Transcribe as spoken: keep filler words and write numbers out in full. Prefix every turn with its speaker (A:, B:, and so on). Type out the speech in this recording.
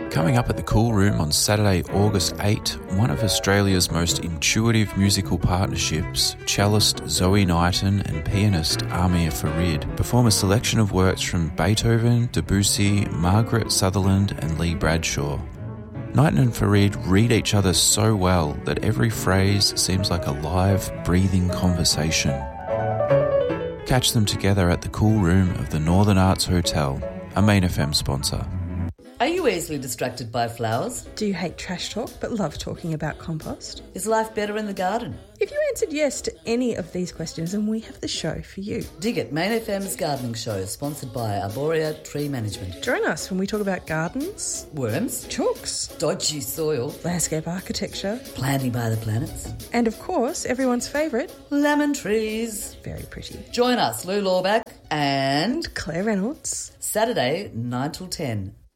A: Coming up at the Cool Room on Saturday, August eighth, one of Australia's most intuitive musical partnerships, cellist Zoe Knighton and pianist Amir Farid, perform a selection of works from Beethoven, Debussy, Margaret Sutherland and Lee Bradshaw. Knighton and Farid read each other so well that every phrase seems like a live, breathing conversation. Catch them together at the Cool Room of the Northern Arts Hotel, a Main F M sponsor.
B: Are you easily distracted by flowers?
C: Do you hate trash talk but love talking about compost?
B: Is life better in the garden?
C: If you answered yes to any of these questions, then we have the show for you.
B: Dig It, Main F M's gardening show, sponsored by Arborea Tree Management.
C: Join us when we talk about gardens,
B: worms,
C: chalks,
B: dodgy soil,
C: landscape architecture,
B: planting by the planets,
C: and of course, everyone's favourite,
B: lemon trees.
C: Very pretty.
B: Join us, Lou Lawback and
C: Claire Reynolds.
B: Saturday, nine till ten.